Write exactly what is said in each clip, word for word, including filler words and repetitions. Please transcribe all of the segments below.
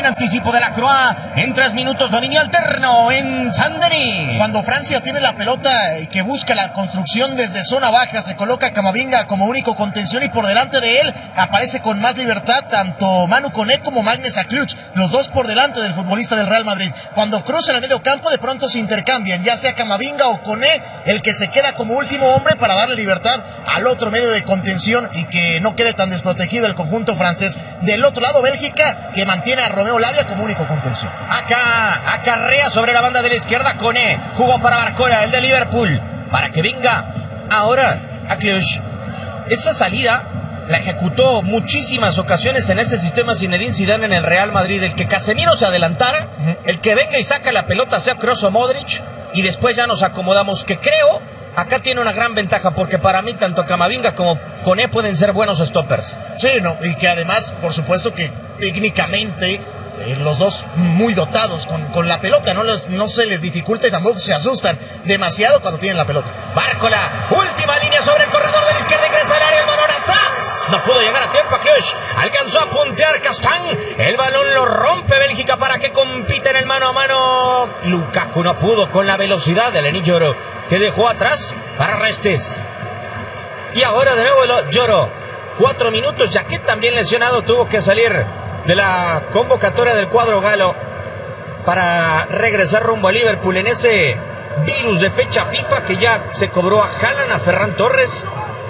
Buen anticipo de la Croix. En tres minutos dominio alterno en Saint-Denis. Cuando Francia tiene la pelota y que busca la construcción desde zona baja, se coloca Camavinga como único contención y por delante de él aparece con más libertad tanto Manu Koné como Magnus Akluch, los dos por delante del futbolista del Real Madrid. Cuando cruzan el medio campo de pronto se intercambian, ya sea Camavinga o Koné, el que se queda como último hombre para darle libertad al otro medio de contención y que no quede tan desprotegido el conjunto francés. Del otro lado, Bélgica, que mantiene a Romeo Lavia como único contención. Acá, acarrea sobre la banda de la izquierda Koné. Jugó para Barcola, el de Liverpool. Para que venga ahora Akluch. Esa salida la ejecutó muchísimas ocasiones en ese sistema Zinedine Zidane en el Real Madrid. El que Casemiro se adelantara, uh-huh. el que venga y saca la pelota sea Kroos o Modric, y después ya nos acomodamos, que creo acá tiene una gran ventaja, porque para mí tanto Camavinga como Koné pueden ser buenos stoppers. Sí, no, y que además, por supuesto que técnicamente eh, los dos muy dotados con, con la pelota, no, les, no se les dificulta y tampoco se asustan demasiado cuando tienen la pelota. Barcola, última línea sobre el corredor de la izquierda, ingresa al área, el balón atrás, no pudo llegar a tiempo a Akluch, alcanzó a puntear Castán, el balón lo rompe Bélgica para que compita en el mano a mano. Lukaku no pudo con la velocidad de Leny Yoro, que dejó atrás para Restes. Y ahora de nuevo Yoro, cuatro minutos, ya que también lesionado tuvo que salir de la convocatoria del cuadro galo para regresar rumbo a Liverpool en ese virus de fecha FIFA que ya se cobró a Haaland, a Ferran Torres,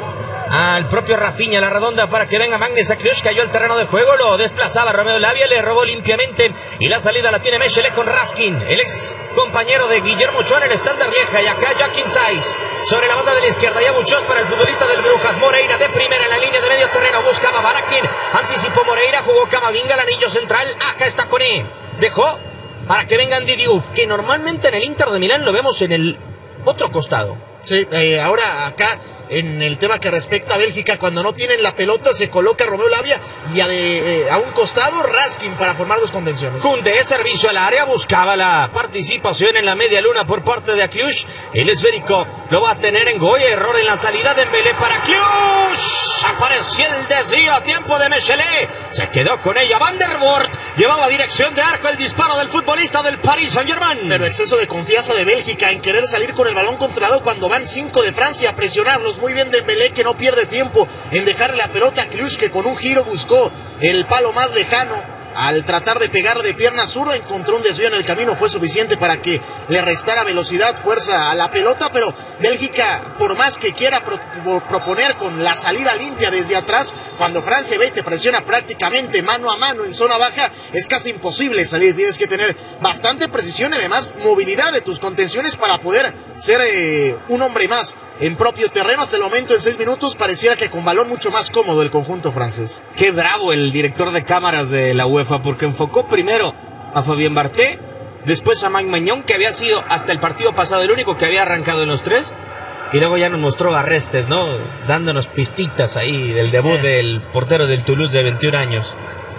al propio Rafinha, la redonda para que venga Magnus Akluch, cayó al terreno de juego, lo desplazaba Romeo Lavia, le robó limpiamente y la salida la tiene Mechele con Raskin, el ex compañero de Guillermo Ochoa en el Standard Lieja. Y acá Joaquín Saiz sobre la banda de la izquierda, ya Buchos para el futbolista del Brujas. Moreira de primera en la línea de medio terreno, buscaba Barakin, anticipó Moreira, jugó Camavinga, el anillo central, acá está Koné, dejó para que vengan Diouf, que normalmente en el Inter de Milán lo vemos en el otro costado. Sí, eh, ahora acá en el tema que respecta a Bélgica, cuando no tienen la pelota se coloca Romeo Lavia y a, de, eh, a un costado Raskin para formar dos contenciones. Koundé, servicio al área, buscaba la participación en la media luna por parte de Akluch. El esférico lo va a tener en Goya, error en la salida de Dembélé para Akluch. Apareció el desvío a tiempo de Mechele, se quedó con ella Van der Voort, llevaba dirección de arco el disparo del futbolista del Paris Saint-Germain. Pero exceso de confianza de Bélgica en querer salir con el balón controlado cuando van cinco de Francia a presionarlos. Muy bien Dembélé, que no pierde tiempo en dejarle la pelota a Akluch, que con un giro buscó el palo más lejano. Al tratar de pegar de pierna zurda, encontró un desvío en el camino, fue suficiente para que le restara velocidad, fuerza a la pelota, pero Bélgica, por más que quiera pro proponer con la salida limpia desde atrás, cuando Francia ve y te presiona prácticamente mano a mano en zona baja, es casi imposible salir. Tienes que tener bastante precisión y además movilidad de tus contenciones para poder ser eh, un hombre más en propio terreno. Hasta el momento, en seis minutos, pareciera que con balón mucho más cómodo el conjunto francés. Qué bravo el director de cámaras de la UEFA, porque enfocó primero a Fabien Barthez, después a Mike Maignan, que había sido hasta el partido pasado el único que había arrancado en los tres, y luego ya nos mostró a Restes, ¿no? Dándonos pistitas ahí del debut del portero del Toulouse de veintiún años.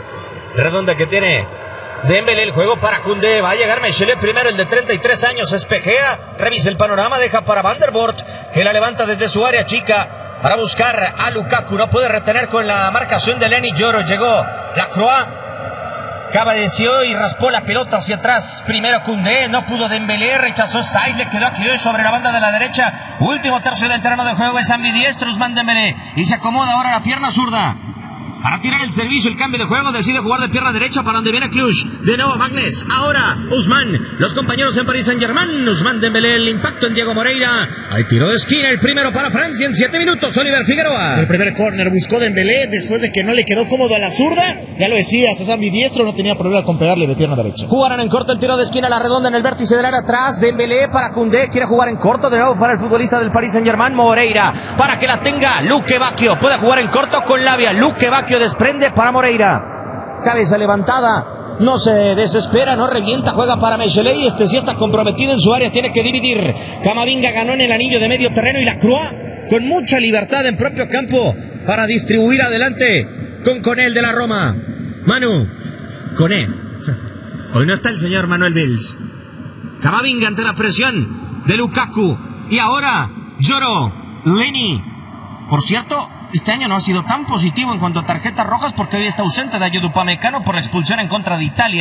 Redonda que tiene Dembélé, el juego para Koundé, va a llegar Mechele primero, el de treinta y tres años, espejea, revisa el panorama, deja para Van der Voort, que la levanta desde su área chica para buscar a Lukaku, no puede retener con la marcación de Leny Yoro, llegó la Croix, cabeció y raspó la pelota hacia atrás, primero Koundé, no pudo Dembélé, rechazó Saiz, le quedó Akluch sobre la banda de la derecha, último tercio del terreno de juego, es ambidiestro Ousmane Dembélé, y se acomoda ahora la pierna zurda para tirar el servicio, el cambio de juego, decide jugar de pierna derecha para donde viene Akluch, de nuevo Magnus, ahora Ousmane, los compañeros en Paris Saint-Germain, Ousmane Dembélé, el impacto en Diego Moreira, hay tiro de esquina, el primero para Francia en siete minutos, Oliver Figueroa. El primer córner buscó Dembélé después de que no le quedó cómodo a la zurda, ya lo decías, es ambidiestro, no tenía problema con pegarle de pierna derecha. Jugarán en corto el tiro de esquina, la redonda en el vértice del área atrás, Dembélé para Koundé, quiere jugar en corto, de nuevo para el futbolista del Paris Saint-Germain, Moreira, para que la tenga Luque Bacchio, puede jugar en corto con Lavia, Luque Bacchio desprende para Moreira, cabeza levantada, no se desespera, no revienta, juega para Mechele y este sí está comprometido en su área, tiene que dividir. Camavinga ganó en el anillo de medio terreno y la Croix con mucha libertad en propio campo para distribuir adelante con Koné, el de la Roma. Manu, Koné, hoy no está el señor Manuel Bills. Camavinga ante la presión de Lukaku y ahora Yoro, Leny. Por cierto, este año no ha sido tan positivo en cuanto a tarjetas rojas porque hoy está ausente Dayot Upamecano por la expulsión en contra de Italia.